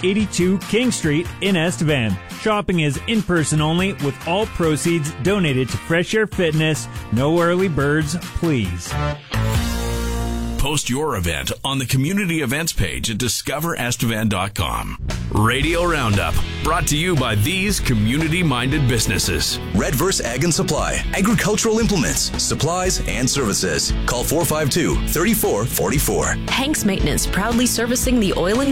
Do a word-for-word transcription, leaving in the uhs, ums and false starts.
eighty-two King Street in Estevan. Shopping is in-person only, with all proceeds donated to Fresh Air Fitness. No early birds, please. Post your event on the community events page at discover estevan dot com. Radio Roundup, brought to you by these community-minded businesses. Redverse Ag and Supply, agricultural implements, supplies, and services. Call four five two, three four four four. Hanks Maintenance, proudly servicing the oil and